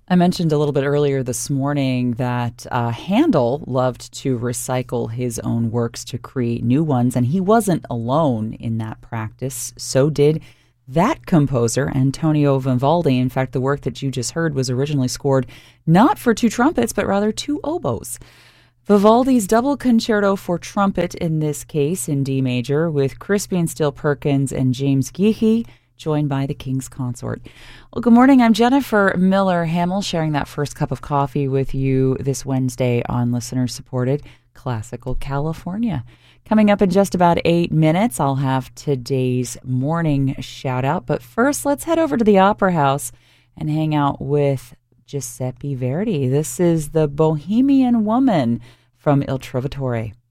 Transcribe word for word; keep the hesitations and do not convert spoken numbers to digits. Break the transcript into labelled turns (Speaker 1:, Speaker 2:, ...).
Speaker 1: I mentioned a little bit earlier this morning that uh, Handel loved to recycle his own works to create new ones, and he wasn't alone in that practice. So did that composer, Antonio Vivaldi. In fact, the work that you just heard was originally scored not for two trumpets, but rather two oboes. Vivaldi's double concerto for trumpet, in this case in D major, with Crispian Steele Perkins and James Geehy, joined by the King's Consort. Well, good morning. I'm Jennifer Miller Hamill, sharing that first cup of coffee with you this Wednesday on listener-supported Classical California. Coming up in just about eight minutes, I'll have today's morning shout-out. But first, let's head over to the Opera House and hang out with Giuseppe Verdi. This is the Bohemian Woman from Il Trovatore.